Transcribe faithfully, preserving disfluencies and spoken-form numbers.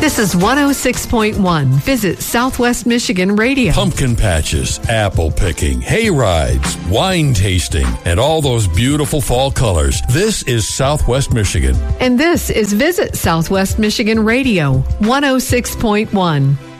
This is one oh six point one. Visit Southwest Michigan Radio. Pumpkin patches, apple picking, hay rides, wine tasting, and all those beautiful fall colors. This is Southwest Michigan. And this is Visit Southwest Michigan Radio, one oh six point one.